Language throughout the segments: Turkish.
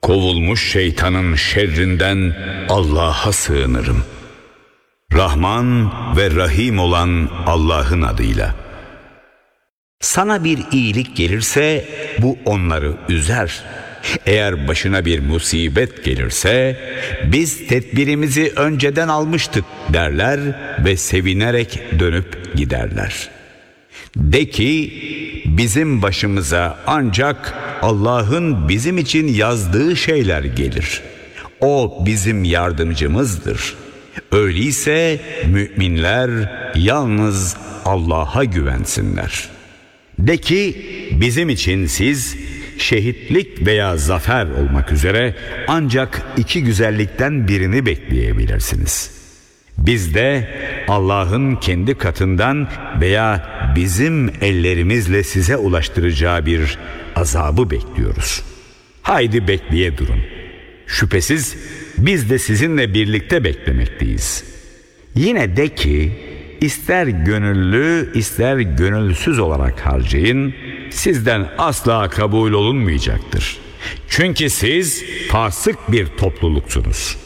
Kovulmuş şeytanın şerrinden Allah'a sığınırım. Rahman ve Rahim olan Allah'ın adıyla. Sana bir iyilik gelirse bu onları üzer. Eğer başına bir musibet gelirse biz tedbirimizi önceden almıştık derler ve sevinerek dönüp giderler. De ki bizim başımıza ancak Allah'ın bizim için yazdığı şeyler gelir. O bizim yardımcımızdır. Öyleyse müminler yalnız Allah'a güvensinler. De ki bizim için siz şehitlik veya zafer olmak üzere ancak iki güzellikten birini bekleyebilirsiniz. Biz de Allah'ın kendi katından veya bizim ellerimizle size ulaştıracağı bir azabı bekliyoruz. Haydi bekleye durun. Şüphesiz biz de sizinle birlikte beklemekteyiz. Yine de ki ister gönüllü ister gönülsüz olarak harcayın, sizden asla kabul olunmayacaktır. Çünkü siz fasık bir topluluksunuz.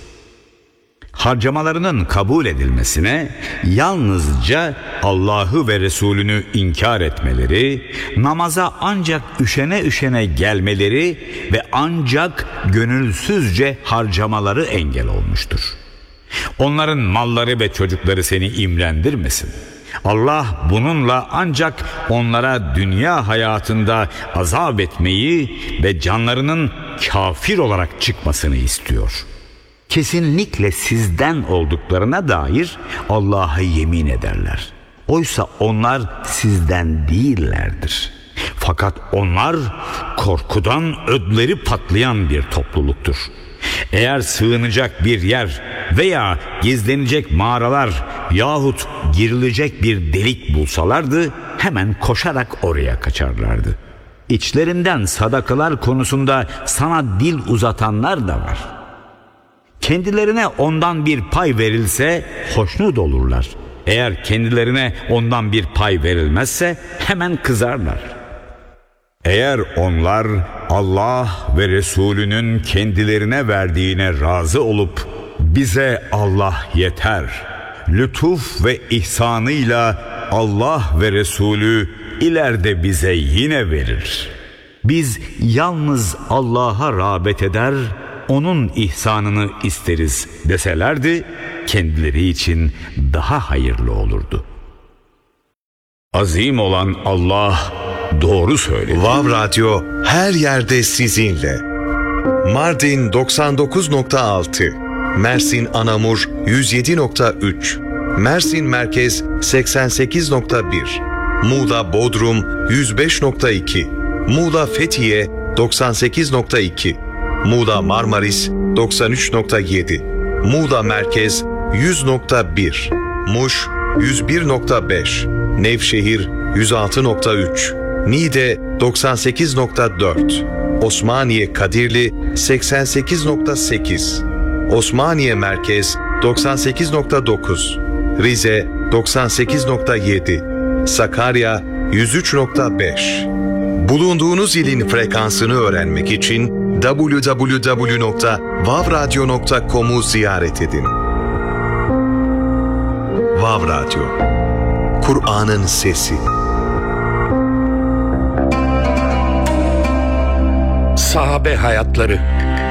Harcamalarının kabul edilmesine yalnızca Allah'ı ve Resulünü inkar etmeleri, namaza ancak üşene gelmeleri ve ancak gönülsüzce harcamaları engel olmuştur. Onların malları ve çocukları seni imrendirmesin. Allah bununla ancak onlara dünya hayatında azap etmeyi ve canlarının kafir olarak çıkmasını istiyor. Kesinlikle sizden olduklarına dair Allah'a yemin ederler. Oysa onlar sizden değillerdir. Fakat onlar korkudan ödleri patlayan bir topluluktur. Eğer sığınacak bir yer veya gizlenecek mağaralar yahut girilecek bir delik bulsalardı hemen koşarak oraya kaçarlardı. İçlerinden sadakalar konusunda sana dil uzatanlar da var. Kendilerine ondan bir pay verilse hoşnut olurlar. Eğer kendilerine ondan bir pay verilmezse hemen kızarlar. Eğer onlar Allah ve Resulünün kendilerine verdiğine razı olup bize Allah yeter, lütuf ve ihsanıyla Allah ve Resulü ileride bize yine verir. Biz yalnız Allah'a rağbet eder, onun ihsanını isteriz deselerdi kendileri için daha hayırlı olurdu. Azim olan Allah doğru söyledi. Vav Radyo her yerde sizinle. Mardin 99.6, Mersin Anamur 107.3, Mersin Merkez 88.1, Muğla Bodrum 105.2, Muğla Fethiye 98.2, Muğla Marmaris 93.7, Muğla Merkez 100.1, Muş 101.5, Nevşehir 106.3, Niğde 98.4, Osmaniye Kadirli 88.8, Osmaniye Merkez 98.9, Rize 98.7, Sakarya 103.5. Bulunduğunuz ilin frekansını öğrenmek için www.vavradyo.com'u ziyaret edin. Vav Radyo, Kur'an'ın sesi. Sahabe hayatları.